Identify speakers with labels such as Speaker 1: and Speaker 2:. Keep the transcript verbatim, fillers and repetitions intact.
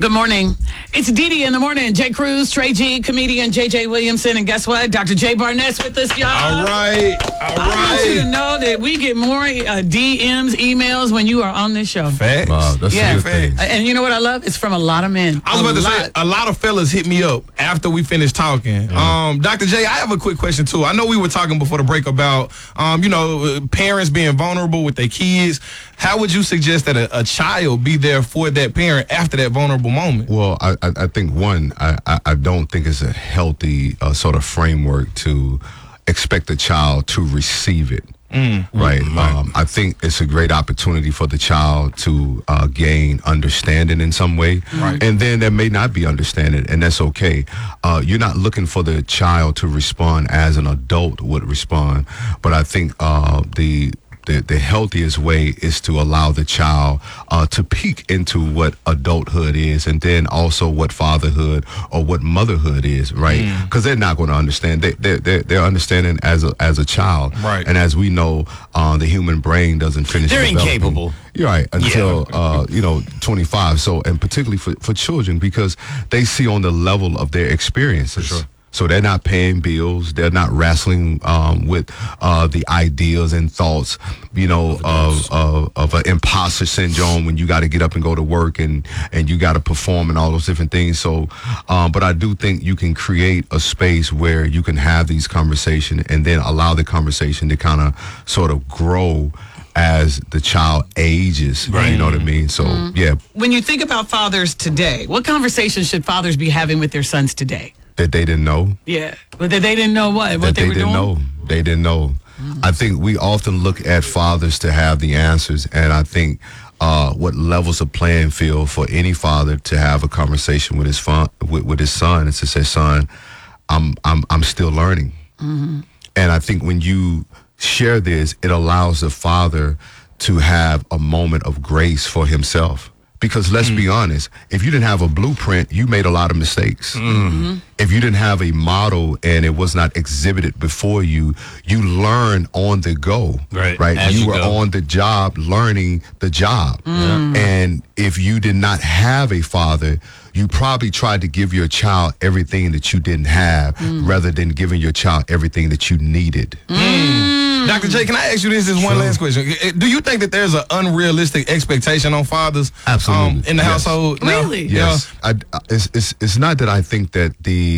Speaker 1: Good morning. It's Dee Dee in the morning. Jay Cruz, Trey G, comedian J J Williamson, and guess what? Doctor Jay Barnett's with us, y'all.
Speaker 2: All right. All right.
Speaker 1: I want you to know that we get more uh, D Ms, emails when you are on this show.
Speaker 2: Facts.
Speaker 3: Wow, that's
Speaker 1: Yeah.
Speaker 3: a good thing.
Speaker 1: And you know what I love? It's from a lot of men.
Speaker 2: I was
Speaker 1: A
Speaker 2: about to
Speaker 1: lot.
Speaker 2: say, a lot of fellas hit me up after we finished talking.
Speaker 3: Mm-hmm.
Speaker 2: Um, Doctor J, I have a quick question, too. I know we were talking before the break about, um, you know, uh, parents being vulnerable with their kids. How would you suggest that a, a child be there for that parent after that vulnerable moment?
Speaker 3: Well, I, I I think, one, I, I- I don't think it's a healthy uh, sort of framework to expect a child to receive it. Right. Um, I think it's a great opportunity for the child to uh, gain understanding in some way.
Speaker 2: Right.
Speaker 3: And then there may not be understanding, and that's okay. Uh, you're not looking for the child to respond as an adult would respond. But I think uh, the The, the healthiest way is to allow the child uh, to peek into what adulthood is, and then also what fatherhood or what motherhood is, right? Because they're not going to understand. They, they, they're, they're understanding as a, as a child.
Speaker 2: Right.
Speaker 3: And as we know, uh, the human brain doesn't finish
Speaker 4: They're
Speaker 3: developing.
Speaker 4: incapable.
Speaker 3: You're right, until, uh, you know, twenty-five. So, and particularly for, for children, because they see on the level of their experiences.
Speaker 4: For sure.
Speaker 3: So they're not paying bills. They're not wrestling um, with uh, the ideas and thoughts, you know, of of, of an imposter syndrome when you got to get up and go to work and, and you got to perform and all those different things. So, um, but I do think you can create a space where you can have these conversations and then allow the conversation to kind of sort of grow as the child ages.
Speaker 4: Right.
Speaker 3: You know what I mean? So, yeah,
Speaker 1: When you think about fathers today, what conversations should fathers be having with their sons today?
Speaker 3: that they didn't know.
Speaker 1: Yeah. But that they didn't know what? What
Speaker 3: that
Speaker 1: they,
Speaker 3: they,
Speaker 1: were
Speaker 3: didn't
Speaker 1: doing?
Speaker 3: know. They didn't know. I think we often look at fathers to have the answers, and I think uh, what levels a playing field for any father to have a conversation with his fun, with, with his son is to say, "Son, I'm I'm I'm still learning." And I think when you share this, it allows the father to have a moment of grace for himself. Because let's be honest, if you didn't have a blueprint, you made a lot of mistakes. If you didn't have a model and it was not exhibited before you, you learn on the go.
Speaker 4: Right.
Speaker 3: Right.
Speaker 4: As
Speaker 3: You
Speaker 4: you
Speaker 3: were
Speaker 4: go.
Speaker 3: on the job learning the job. And if you did not have a father, you probably tried to give your child everything that you didn't have rather than giving your child everything that you needed.
Speaker 2: Doctor J, can I ask you this? This one last question. Do you think that there's an unrealistic expectation on fathers
Speaker 3: Absolutely.
Speaker 2: um, in the
Speaker 3: Yes.
Speaker 2: household? now?
Speaker 1: Really?
Speaker 2: Yeah.
Speaker 3: Yes. I, I- it's, it's, it's not that I think that the